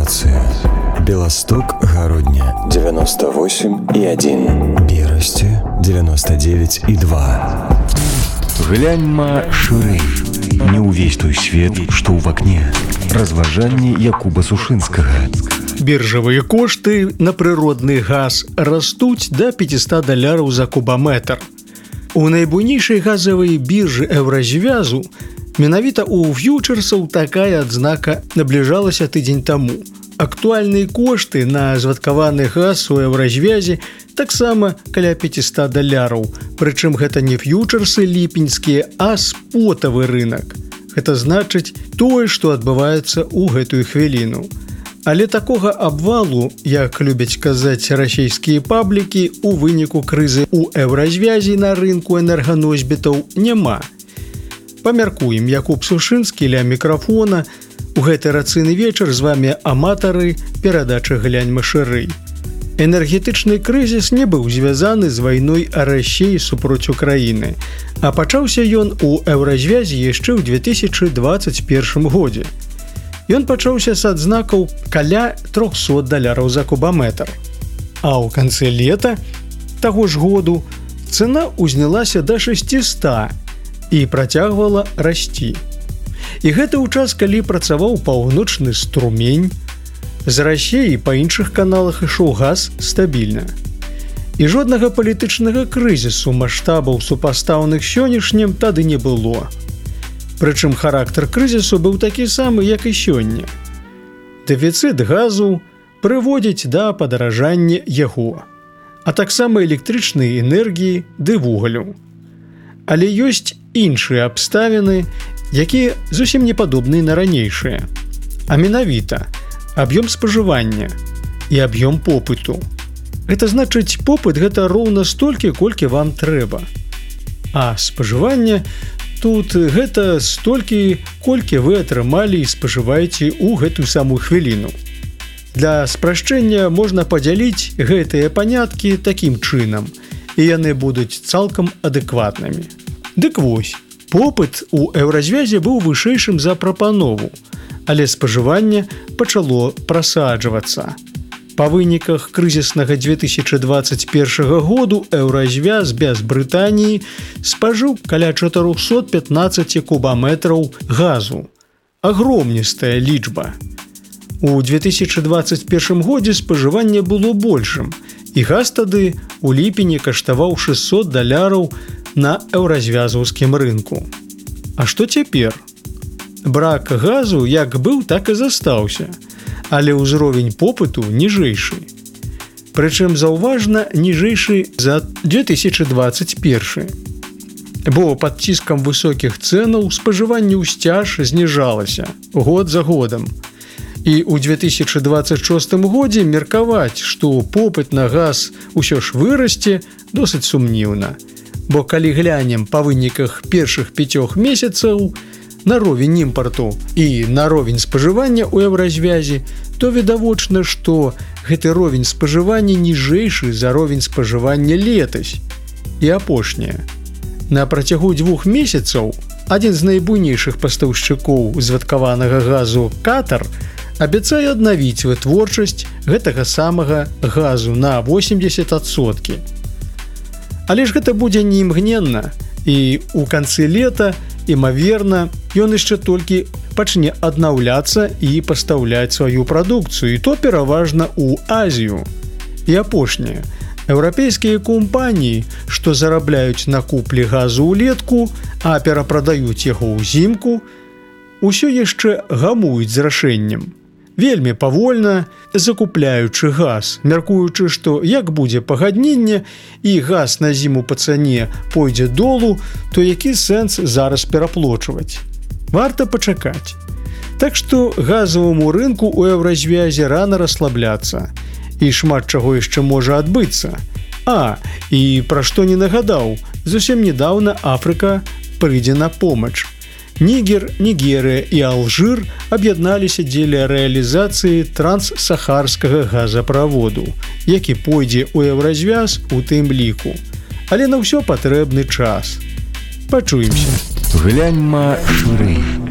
Станция Белосток, Городня 98,1, Берасти 99,2. Гляньма шырэй. Не ўвесь той свет, што ў вакне. Разважанні Якуба Сушынскага. Біржавыя кошты на прыродны газ растуць да $500 за кубаметр. У найбуйнейшай газавай біржы Еўразвязу менавіта ў фьючерсаў такая адзнака набліжалася тыдзень таму. Актуальныя кошты на звадкаваны газ у Еўразвязе таксама каля $500. Прычым гэта не фьючерсы ліпеньскія, а спотавы рынок. Гэта значыць тое, што адбываецца ў гэтую хвіліну. Але такога абвалу, як любяць казаць расійскія паблікі, у выніку крызы ў Еўразвязе на рынку энерганосьбітаў няма. Памяркуем, Якуб Сушынскі ля мікрафона. У гэты рацыйны вечар з вамі аматары перадачы «Гляньма шырэй». Энергетычны крызіс не быў звязаны з вайной Расіі супроць Украіны, а пачаўся ён у Еўразвязе яшчэ ў 2021 годзе. Ён пачаўся з адзнакаў каля $300 за кубаметр. А ў канцы лета таго ж году цэна ўзнялася да 600 і працягвала расці. І гэта ў час, калі працаваў паўночны струмень, з Расіі па іншых каналах ішоў газ стабільна. І жоднага палітычнага крызісу маштабаў супастаўных сённяшнім тады не было. Прычым характар крызісу быў такі самы, як і сёння. Дэфіцыт газу прыводзіць да падаражання яго, а таксама электрычнай энергіі ды вугалю. Але ёсць іншыя абставіны, якія зусім не падобныя на ранейшыя. А менавіта аб'ём спажывання і аб'ём попыту. Гэта значыць, попыт гэта роўна столькі, колькі вам трэба. А спажыванне тут гэта столькі, колькі вы атрымалі і спажываеце ў гэтую самую хвіліну. Для спрашчэння можна падзяліць гэтыя паняткі такім чынам, і яны будуць цалкам адэкватнымі. Дык вось, попыт у Еўразвязе быў вышэйшым за прапанову, але спажыванне пачало прасаджвацца. Па выніках крызіснага 2021 году Еўразвяз без Брытаніі спажыў каля 415 кубаметраў газу. Агромністая лічба. У 2021 годзе спажыванне было большым, і газ тады у ліпені каштаваў $600 на еўразвязаўскім рынку. А што цяпер? Брак газу як быў, так і застаўся, але ўзровень попыту ніжэйшы. Прычым заўважна ніжэйшы за 2021. Бо пад ціскам высокіх цэнаў спажыванне ўсцяж зніжалася год за годам. І ў 2026 годзе меркаваць, што попыт на газ усё ж вырасце, досыць сумніўна. Бо калі глянем па выніках першых 5 месяцаў на ровень імпарту і на ровень спажывання ў Еўразвязе, то відавочна, што гэты ровень спажывання ніжэйшы за ровень спажывання летась. І апошняе. На працягу 2 месяцаў адзін з найбуйнейшых пастаўшчыкоў звадкаванага газу Катар абяцае аднавіць вытворчасць гэтага самага газу на 80%. Але ж гэта будзе не імгненна, і ў канцы лета, імаверна, ён яшчэ толькі пачне аднаўляцца і пастаўляць сваю прадукцыю, і то пераважна ў Азію. І апошняе. Еўрапейскія кампаніі, што зарабляюць на куплі газу ўлетку, а перапрадаюць яго ўзімку, усё яшчэ гамуюць з рашэннем. Вельмі павольна закупляючы газ, мяркуючы, што як будзе пагадненне і газ на зіму па цане пойдзе долу, то які сэнс зараз пераплочваць? Варта пачакаць. Так што газаваму рынку ў Еўразвязе рана расслабляцца. І шмат чаго яшчэ можа адбыцца. І пра што не нагадаў, зусім нядаўна Афрыка прыйдзе на помач. Нігер, Нігерыя і Алжир аб'ядналіся дзеля рэалізацыі транссахарскага газаправоду, які пойдзе ў Еўразвяз у тым ліку. Але на ўсё патрэбны час. Пачуемся. Гляньма шырэй.